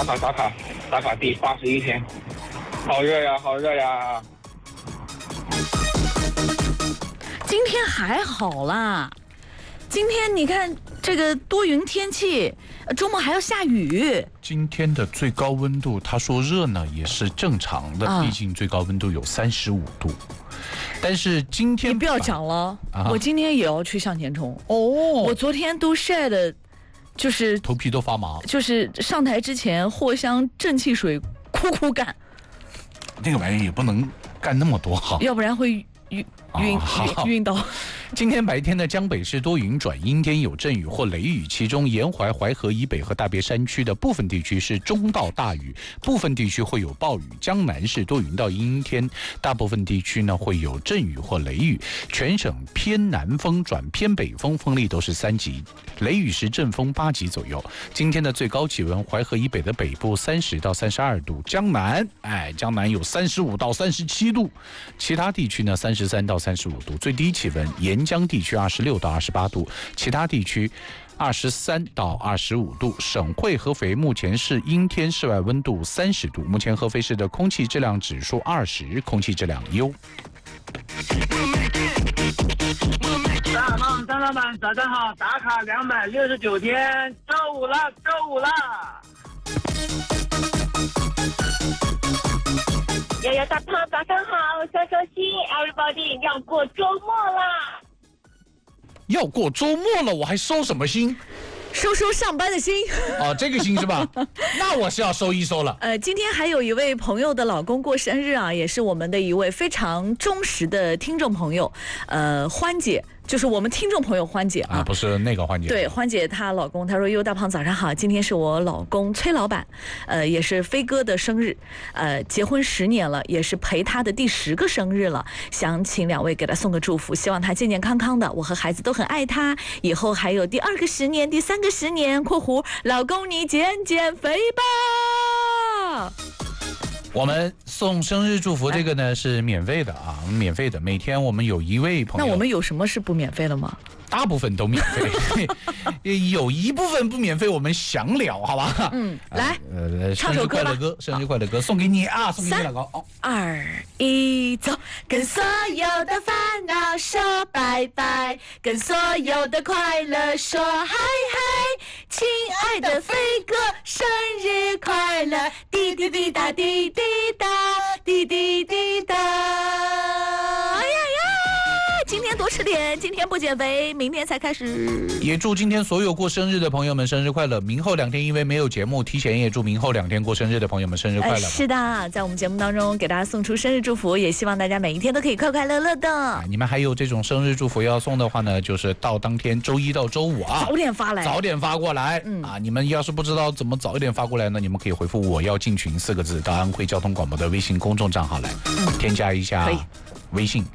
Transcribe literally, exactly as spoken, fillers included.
打卡打卡打卡第八十一天，好热呀，好热呀！ 今天还好啦，今天你看这个多云天气，周末还要下雨。 今天的最高温度，他说热呢也是正常的， 啊、 毕竟最高温度有三十五度。但是今天你不要讲了、 啊， 我今天也要去向前冲哦。 我昨天都晒的，就是头皮都发麻， 就是上台之前藿香正气水苦苦干， 那个玩意也不能干那么多哈， 要不然会晕晕哦、 晕倒。 今天白天的江北是多云转阴天，有阵雨或雷雨，其中沿淮淮河以北和大别山区的部分地区是中到大雨，部分地区会有暴雨。江南是多云到阴天，大部分地区呢会有阵雨或雷雨。全省偏南风转偏北风，风力都是三级，雷雨时阵风八级左右。今天的最高气温，淮河以北的北部三十到三十二度，江南哎江南有三十五到三十七度，其他地区呢三十三到三十五度。最低气温沿江地区二十六到二十八度，其他地区二十三到二十五度。省会合肥目前是阴天，室外温度三十度。目前合肥市的空气质量指数二十，空气质量优。 大胖张老板早上好，打卡两百六十九天，周五了，周五了。 悠悠大胖早上好，收收心 ，everybody 要过周末啦！ 要过周末了，我还收什么心？ 收收上班的心哦，这个心是吧？那我是要收一收了。 呃，今天还有一位朋友的老公过生日啊，也是我们的一位非常忠实的听众朋友，呃，欢姐。就是我们听众朋友欢姐 啊, 啊，不是那个欢姐。 对，欢姐她老公，她说：“哟，大胖早上好，今天是我老公崔老板，呃，也是飞哥的生日，呃，结婚十年了，也是陪他的第十个生日了，想请两位给他送个祝福，希望他健健康康的，我和孩子都很爱他，以后还有第二个十年、第三个十年（括弧老公你减减肥吧）。” 我们送生日祝福这个呢是免费的啊，免费的。每天我们有一位朋友， 那我们有什么是不免费的吗？ 大部分都免费，有一部分不免费，我们详聊，好吧？ 嗯，来， 呃，生日快乐歌，生日快乐歌送给你啊，送给你老公。哦， 二一走，跟所有的烦恼说拜拜，跟所有的快乐说嗨嗨，亲爱的飞哥，生日快乐！滴滴滴答，滴滴答，滴滴滴答。哎呀呀！今天多吃点，今天不减肥，明天才开始。 也祝今天所有过生日的朋友们生日快乐！明后两天因为没有节目，提前也祝明后两天过生日的朋友们生日快乐、呃。 是的，在我们节目当中给大家送出生日祝福，也希望大家每一天都可以快快乐乐的。 啊、你们还有这种生日祝福要送的话呢，就是到当天周一到周五啊， 早点发来， 早点发过来。嗯啊，你们要是不知道怎么早一点发过来呢，你们可以回复我要进群四个字到安徽交通广播的微信公众账号来，嗯、添加一下微信。